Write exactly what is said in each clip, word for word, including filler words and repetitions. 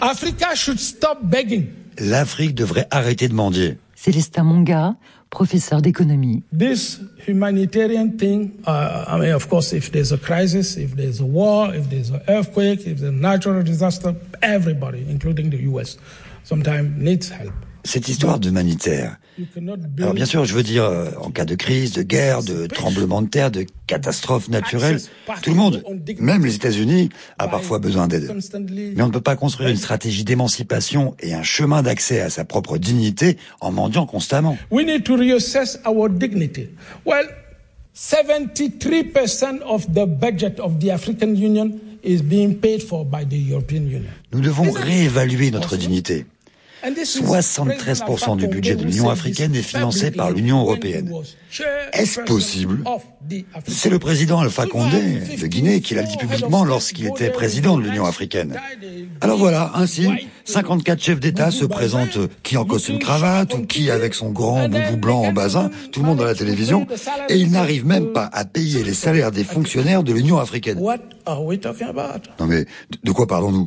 Africa should stop begging. L'Afrique devrait arrêter de mendier. Célestin Monga, professeur d'économie. This humanitarian thing, uh, I mean, of course, if there's a crisis, if there's a war, if there's an earthquake, if there's a natural disaster, everybody, including the U S, sometimes needs help. Cette histoire d'humanitaire. Alors bien sûr, je veux dire, euh, en cas de crise, de guerre, de tremblement de terre, de catastrophe naturelle, tout le monde, même les États-Unis, a parfois besoin d'aide. Mais on ne peut pas construire une stratégie d'émancipation et un chemin d'accès à sa propre dignité en mendiant constamment. We need to reassess our dignity. Well, seventy-three percent of the budget of the African Union is being paid for by the European Union. Nous devons réévaluer notre dignité. soixante-treize pour cent du budget de l'Union africaine est financé par l'Union européenne. Est-ce possible? C'est le président Alpha Condé de Guinée qui l'a dit publiquement lorsqu'il était président de l'Union africaine. Alors voilà, ainsi, cinquante-quatre chefs d'État se présentent, qui en costume cravate ou qui avec son grand boubou blanc en basin, tout le monde à la télévision, et ils n'arrivent même pas à payer les salaires des fonctionnaires de l'Union africaine. Non mais, de quoi parlons-nous?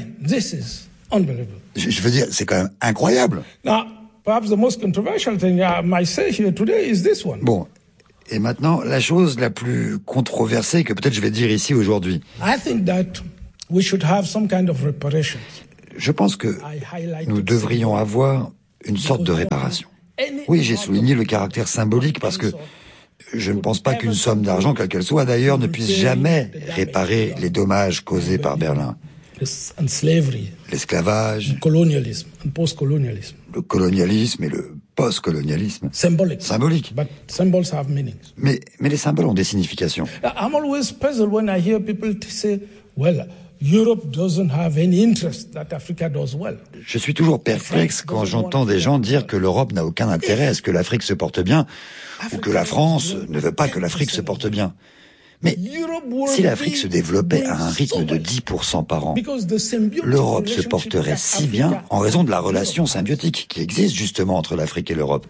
Je veux dire, c'est quand même incroyable. Now, perhaps the most controversial thing I might say here today is this one. Bon, et maintenant, la chose la plus controversée que peut-être je vais dire ici aujourd'hui. I think that we should have some kind of reparations. Je pense que nous devrions avoir une sorte de réparation. Oui, j'ai souligné le caractère symbolique parce que je ne pense pas qu'une somme d'argent, quelle qu'elle soit d'ailleurs, ne puisse jamais réparer les dommages causés par Berlin. And slavery, l'esclavage, colonialism and post-colonialism. Le colonialisme et le post-colonialisme. Symbolic. Symbolique. But symbols have meanings. Mais, mais les symboles ont des significations. I'm always puzzled when I hear people say, well, Europe doesn't have any interest that Africa does well. Je suis toujours perplexe quand j'entends des gens dire que l'Europe n'a aucun intérêt à ce que l'Afrique se porte bien, ou que la France ne veut pas que l'Afrique se porte bien. Mais si l'Afrique se développait à un rythme de dix pour cent par an, l'Europe se porterait si bien en raison de la relation symbiotique qui existe justement entre l'Afrique et l'Europe.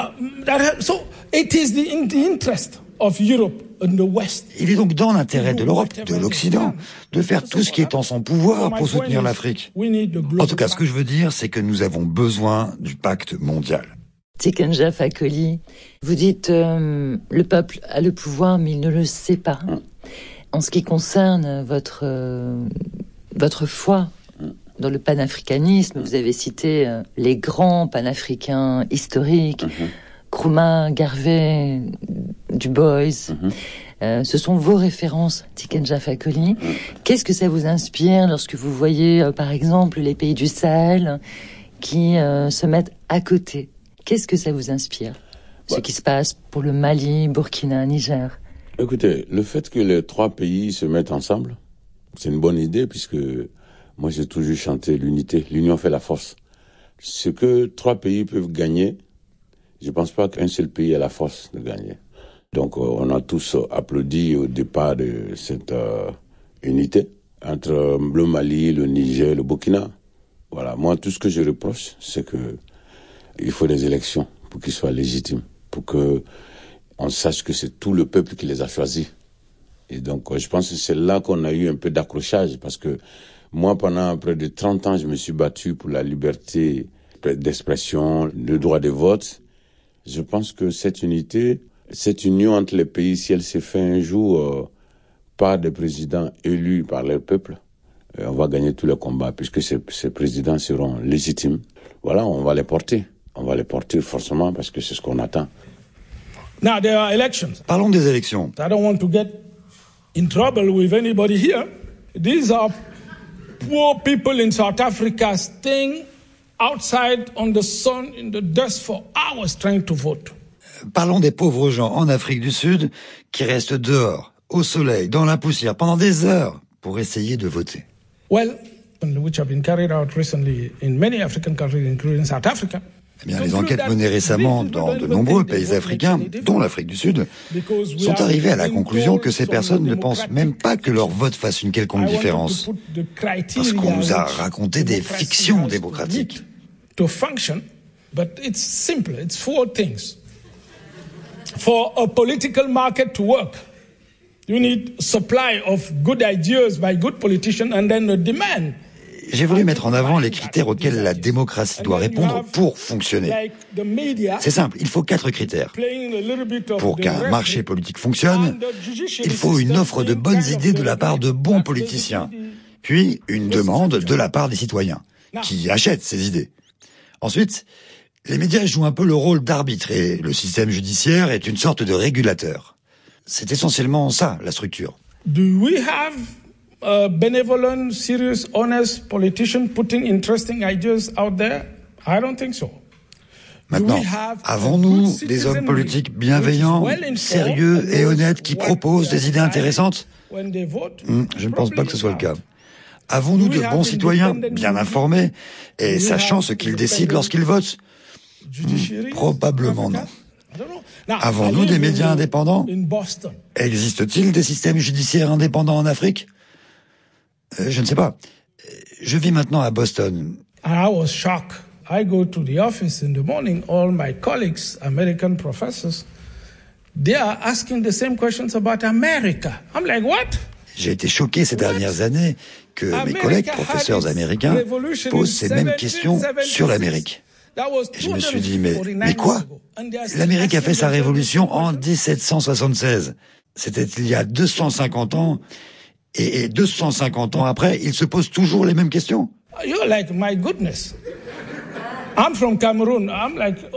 Il est donc dans l'intérêt de l'Europe, de l'Occident, de faire tout ce qui est en son pouvoir pour soutenir l'Afrique. En tout cas, ce que je veux dire, c'est que nous avons besoin du pacte mondial. Tikenja Fakoly, vous dites euh, le peuple a le pouvoir mais il ne le sait pas. En ce qui concerne votre euh, votre foi dans le panafricanisme, vous avez cité euh, les grands panafricains historiques, mm-hmm. Nkrumah, Garvey, Du Bois. Mm-hmm. Euh, ce sont vos références, Tikenja Fakoly. Mm-hmm. Qu'est-ce que ça vous inspire lorsque vous voyez, euh, par exemple, les pays du Sahel qui euh, se mettent à côté? Qu'est-ce que ça vous inspire, ce bah, qui se passe pour le Mali, Burkina, Niger? Écoutez, le fait que les trois pays se mettent ensemble, c'est une bonne idée puisque moi j'ai toujours chanté l'unité. L'union fait la force. Ce que trois pays peuvent gagner, je pense pas qu'un seul pays ait la force de gagner. Donc euh, on a tous applaudi au départ de cette euh, unité entre le Mali, le Niger, le Burkina. Voilà, moi tout ce que je reproche, c'est que il faut des élections pour qu'ils soient légitimes, pour que on sache que c'est tout le peuple qui les a choisis. Et donc, je pense que c'est là qu'on a eu un peu d'accrochage, parce que moi, pendant près de trente ans, je me suis battu pour la liberté d'expression, le droit de vote. Je pense que cette unité, cette union entre les pays, si elle s'est faite un jour euh, par des présidents élus par leur peuple, euh, on va gagner tous les combats, puisque ces, ces présidents seront légitimes. Voilà, on va les porter. On va les porter forcément parce que c'est ce qu'on attend. Now there are elections. Parlons des élections. I don't want to get in trouble with anybody here. These are poor people in South Africa staying outside on the sun in the dust for hours trying to vote. Parlons des pauvres gens en Afrique du Sud qui restent dehors, au soleil, dans la poussière, pendant des heures pour essayer de voter. Well, which have been carried out recently in many African countries, including South Africa. Eh bien, les enquêtes menées récemment dans de nombreux pays africains, dont l'Afrique du Sud, sont arrivées à la conclusion que ces personnes ne pensent même pas que leur vote fasse une quelconque différence, parce qu'on nous a raconté des fictions démocratiques. To function, but it's simple. It's four things. For a political market to work, you need supply of good ideas by good politicians and then a demand. j'ai voulu mettre en avant les critères auxquels la démocratie doit répondre pour fonctionner. C'est simple, il faut quatre critères. Pour qu'un marché politique fonctionne, il faut une offre de bonnes idées de la part de bons politiciens, puis une demande de la part des citoyens, qui achètent ces idées. Ensuite, les médias jouent un peu le rôle d'arbitre et le système judiciaire est une sorte de régulateur. C'est essentiellement ça, la structure. Do we have a benevolent, serious, honest politician putting interesting ideas out there? I don't think so. Maintenant, avons-nous des hommes politiques bienveillants, sérieux et honnêtes qui proposent des idées intéressantes? hmm, Je ne pense pas que ce soit le cas. Avons-nous de bons citoyens, bien informés, et sachant ce qu'ils décident lorsqu'ils votent? hmm, Probablement non. Avons-nous des médias indépendants? Existe-t-il des systèmes judiciaires indépendants en Afrique? euh, Je ne sais pas. Je vis maintenant à Boston. I was shocked. I go to the office in the morning, all my colleagues, American professors, they are asking the same questions about America. I'm like, what? J'ai été choqué ces dernières années que mes collègues professeurs américains posent ces mêmes questions sur l'Amérique. Et je me suis dit, mais, mais quoi? L'Amérique a fait sa révolution en dix-sept cent soixante-seize. C'était il y a deux cent cinquante ans. Et, et deux cent cinquante ans après, ils se posent toujours les mêmes questions. You're like, my goodness. I'm from Cameroon. I'm like,